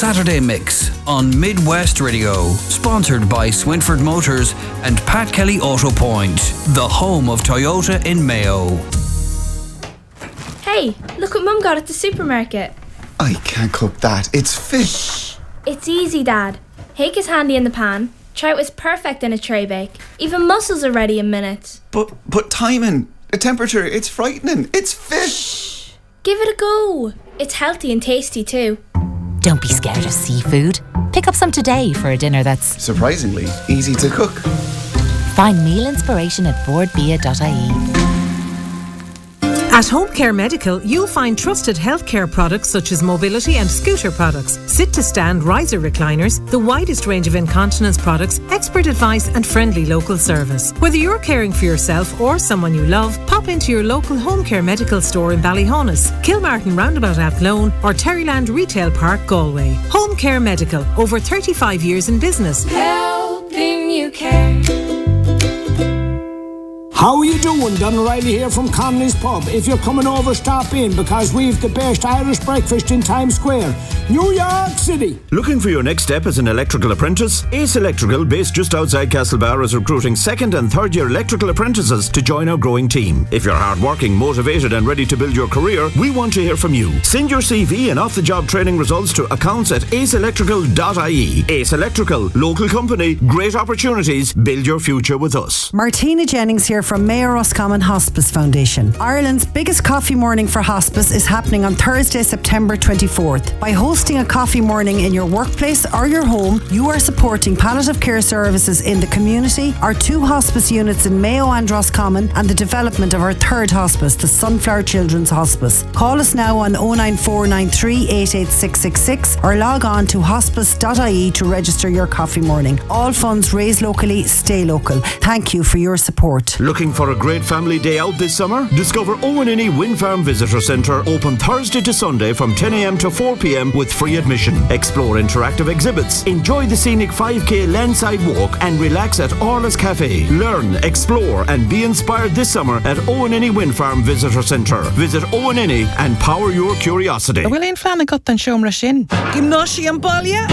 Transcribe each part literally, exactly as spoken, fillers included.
Saturday Mix on Midwest Radio, sponsored by Swinford Motors and Pat Kelly Auto Point, the home of Toyota in Mayo. Hey, look what Mum got at the supermarket. I can't cook that. It's fish. Shh. It's easy, Dad. Hake is handy in the pan. Trout is perfect in a tray bake. Even mussels are ready in minutes. But but timing, the temperature, it's frightening. It's fish. Shh. Give it a go. It's healthy and tasty too. Don't be scared of seafood. Pick up some today for a dinner that's surprisingly easy to cook. Find meal inspiration at board bia dot I E. At Home Care Medical, you'll find trusted healthcare products such as mobility and scooter products, sit-to-stand riser recliners, the widest range of incontinence products, expert advice and friendly local service. Whether you're caring for yourself or someone you love, pop into your local Home Care Medical store in Ballyhonus, Kilmartin Roundabout Athlone or Terryland Retail Park, Galway. Home Care Medical, over thirty-five years in business. Helping you care. How are you doing? Don O'Reilly here from Connolly's Pub. If you're coming over, stop in because we've the best Irish breakfast in Times Square, New York City. Looking for your next step as an electrical apprentice? Ace Electrical, based just outside Castlebar, is recruiting second and third year electrical apprentices to join our growing team. If you're hardworking, motivated and ready to build your career, we want to hear from you. Send your C V and off-the-job training results to accounts at ace electrical dot I E. Ace Electrical, local company, great opportunities, build your future with us. Martina Jennings here from Mayo Roscommon Hospice Foundation. Ireland's biggest coffee morning for hospice is happening on Thursday, September twenty-fourth. By hosting a coffee morning in your workplace or your home, you are supporting palliative care services in the community, our two hospice units in Mayo and Roscommon, and the development of our third hospice, the Sunflower Children's Hospice. Call us now on oh nine four nine three eight eight six six six or log on to hospice dot I E to register your coffee morning. All funds raised locally, stay local. Thank you for your support. Looking for a great family day out this summer? Discover Owen Inny Wind Farm Visitor Centre, open Thursday to Sunday from ten a m to four p m with free admission. Explore interactive exhibits, enjoy the scenic five k landside walk and relax at Orla's Cafe. Learn, explore and be inspired this summer at Owen Inny Wind Farm Visitor Centre. Visit Owen Inny and power your curiosity. Will ein flan got an siomra sin? Gymnosi an balia?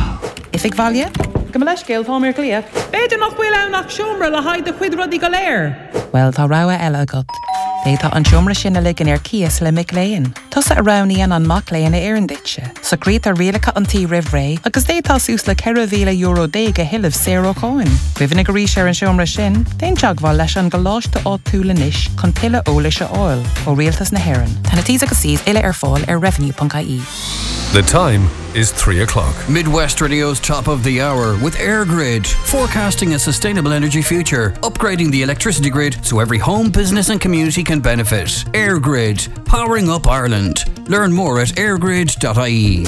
If ik valje? Gymleisgil fá mir glia. Beidir nach bhfuil ann nach siomra le haid de chuid rudí go léir. Well, tá rawa eile agat. Bétá an siomra sin a ligan ar cias le mic léin. Tusa a rauni an an mac léin a éirean ditse. So grét a réalacha an tí rih ré, agus détá sús le ceithre mhíle euro déige hilh zéro coin. Cuimhna go rís ar an siomra sin, déin teagháil leis an go láiste á túla níis chun tuile óla se áil ó rialtas na hÉireann. Tána tí agus síos ile ar fáil ar revenue dot I E. The time is three o'clock. Midwest Radio's top of the hour with EirGrid, forecasting a sustainable energy future, upgrading the electricity grid so every home, business and community can benefit. EirGrid, powering up Ireland. Learn more at air grid dot I E.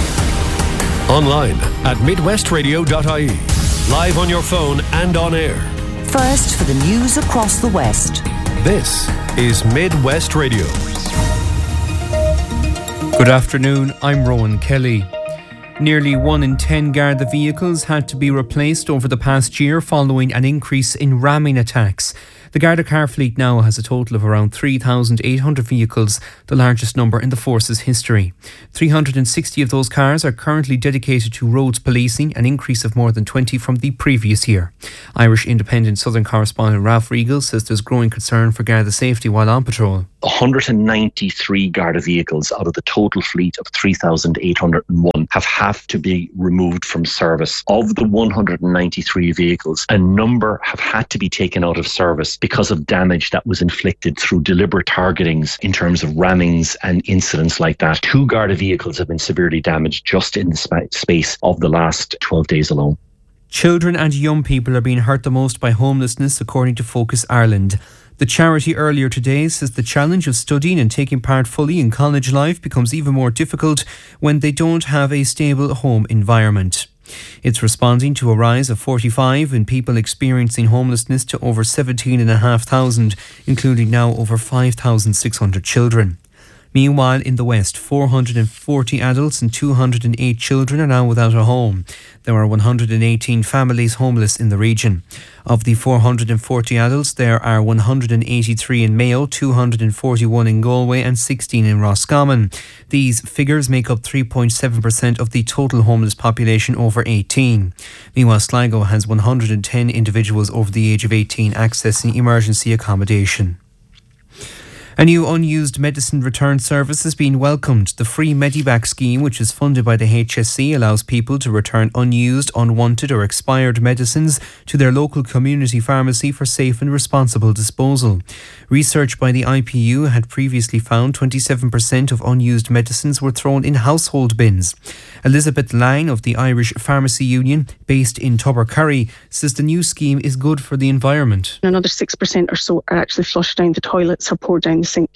Online at midwest radio dot I E. Live on your phone and on air. First for the news across the West. This is Midwest Radio. Good afternoon, I'm Rowan Kelly. Nearly one in ten Garda vehicles had to be replaced over the past year following an increase in ramming attacks. The Garda car fleet now has a total of around three thousand eight hundred vehicles, the largest number in the force's history. three hundred sixty of those cars are currently dedicated to roads policing, an increase of more than twenty from the previous year. Irish Independent Southern correspondent Ralph Regal says there's growing concern for Garda safety while on patrol. one hundred ninety-three Garda vehicles out of the total fleet of three thousand eight hundred one have had to be removed from service. Of the one hundred ninety-three vehicles, a number have had to be taken out of service because of damage that was inflicted through deliberate targetings in terms of rammings and incidents like that. Two Garda vehicles have been severely damaged just in the sp- space of the last twelve days alone. Children and young people are being hurt the most by homelessness, according to Focus Ireland. The charity earlier today says the challenge of studying and taking part fully in college life becomes even more difficult when they don't have a stable home environment. It's responding to a rise of forty-five in people experiencing homelessness to over seventeen thousand five hundred, including now over five thousand six hundred children. Meanwhile, in the West, four hundred forty adults and two hundred eight children are now without a home. There are one hundred eighteen families homeless in the region. Of the four hundred forty adults, there are one hundred eighty-three in Mayo, two hundred forty-one in Galway and sixteen in Roscommon. These figures make up three point seven percent of the total homeless population over eighteen. Meanwhile, Sligo has one hundred ten individuals over the age of eighteen accessing emergency accommodation. A new unused medicine return service has been welcomed. The free Mediback scheme, which is funded by the H S C, allows people to return unused, unwanted or expired medicines to their local community pharmacy for safe and responsible disposal. Research by the I P U had previously found twenty-seven percent of unused medicines were thrown in household bins. Elizabeth Lang of the Irish Pharmacy Union, based in Tubbercurry, says the new scheme is good for the environment. Another six percent or so are actually flushed down the toilets or poured down the sink.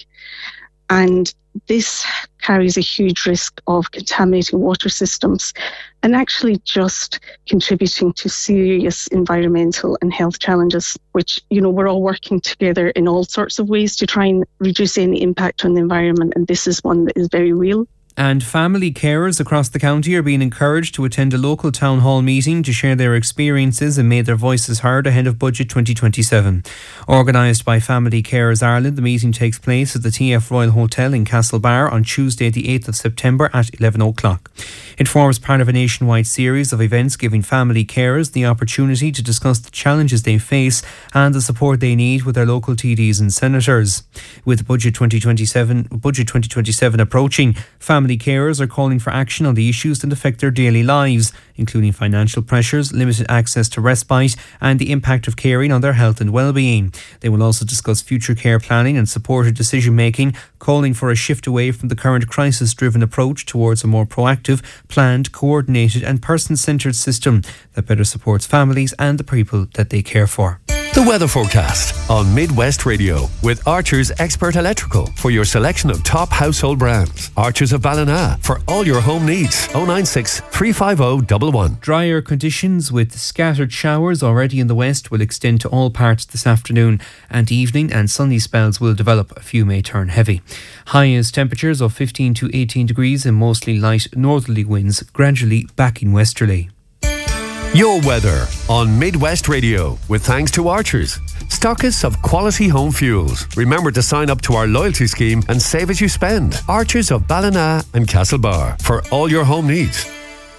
And this carries a huge risk of contaminating water systems and actually just contributing to serious environmental and health challenges, which, you know, we're all working together in all sorts of ways to try and reduce any impact on the environment. And this is one that is very real. And family carers across the county are being encouraged to attend a local town hall meeting to share their experiences and make their voices heard ahead of Budget twenty twenty-seven. Organised by Family Carers Ireland, the meeting takes place at the T F Royal Hotel in Castlebar on Tuesday the eighth of September at eleven o'clock. It forms part of a nationwide series of events giving family carers the opportunity to discuss the challenges they face and the support they need with their local T Ds and senators. With Budget twenty twenty-seven, Budget twenty twenty-seven approaching, family carers are calling for action on the issues that affect their daily lives, including financial pressures, limited access to respite and the impact of caring on their health and well-being. They will also discuss future care planning and supported decision-making, calling for a shift away from the current crisis-driven approach towards a more proactive, planned, coordinated and person-centred system that better supports families and the people that they care for. The weather forecast on Midwest Radio with Archer's Expert Electrical for your selection of top household brands. Archer's of Ballina for all your home needs. oh nine six, three five oh, one one. Drier conditions with scattered showers already in the west will extend to all parts this afternoon and evening, and sunny spells will develop. A few may turn heavy. Highest temperatures of fifteen to eighteen degrees and mostly light northerly winds, gradually backing westerly. Your weather on Midwest Radio with thanks to Archers, stockists of quality home fuels. Remember to sign up to our loyalty scheme and save as you spend. Archers of Ballina and Castlebar for all your home needs.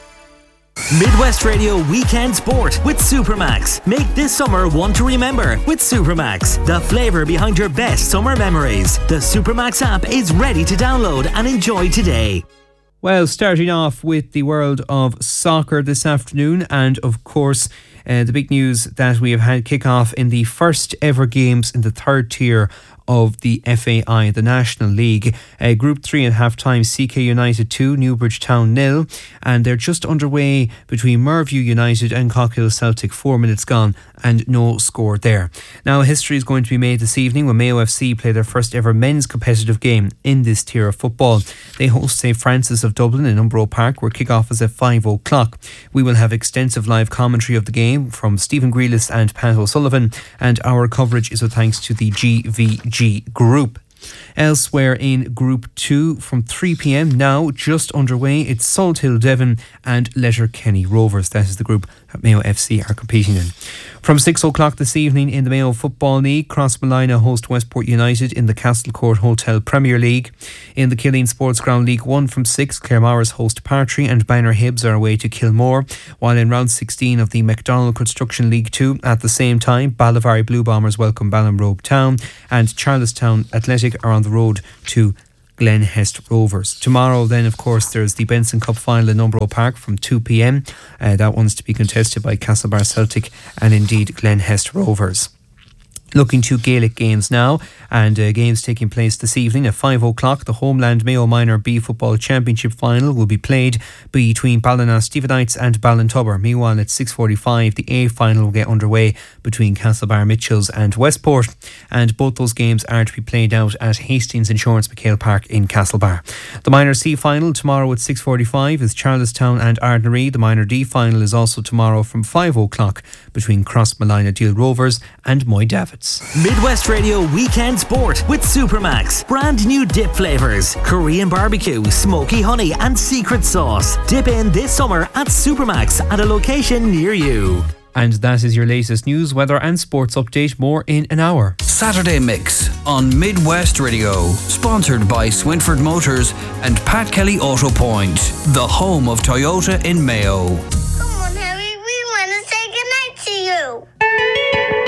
Midwest Radio Weekend Sport with Supermax. Make this summer one to remember with Supermax, the flavour behind your best summer memories. The Supermax app is ready to download and enjoy today. Well, starting off with the world of soccer this afternoon, and of course uh, the big news that we have had kick-off in the first ever games in the third tier of the F A I, the National League. Uh, Group three at half-time, C K United two, Newbridge Town nil, and they're just underway between Merview United and Cockhill Celtic. Four minutes gone and no score there. Now, history is going to be made this evening when Mayo F C play their first ever men's competitive game in this tier of football. They host St Francis of Dublin in Umbro Park, where kick-off is at five o'clock. We will have extensive live commentary of the game from Stephen Grealis and Pat O'Sullivan, and our coverage is with thanks to the G V G Group. Elsewhere in Group two, from three p.m. now, just underway, it's Salthill Devon and Letterkenny Rovers. That is the group that Mayo F C are competing in. From six o'clock this evening in the Mayo Football League, Crossmolina host Westport United in the Castlecourt Hotel Premier League. In the Killeen Sports Ground League one from six, Claremorris host Partry and Banner Hibs are away to Kilmore. While in round sixteen of the McDonald Construction League two, at the same time, Ballivary Blue Bombers welcome Ballinrobe Town and Charlestown Athletic are on the road to Glenhest Rovers. Tomorrow then, of course, there's the Benson Cup final in Umbro Park from two p.m. Uh, that one's to be contested by Castlebar Celtic and indeed Glenhest Rovers. Looking to Gaelic games now, and uh, games taking place this evening at five o'clock. The Homeland Mayo Minor B Football Championship final will be played between Ballina Stephenites and Ballintubber. Meanwhile, at six forty-five, the A final will get underway between Castlebar Mitchells and Westport, and both those games are to be played out at Hastings Insurance McHale Park in Castlebar. The Minor C final tomorrow at six forty-five is Charlestown and Ardnaree. The Minor D final is also tomorrow from five o'clock between Crossmolina Deal Rovers and Moy David. Sports. Midwest Radio Weekend Sport with Supermax. Brand new dip flavours. Korean barbecue, smoky honey and secret sauce. Dip in this summer at Supermax at a location near you. And that is your latest news, weather and sports update. More in an hour. Saturday Mix on Midwest Radio. Sponsored by Swinford Motors and Pat Kelly Auto Point, the home of Toyota in Mayo.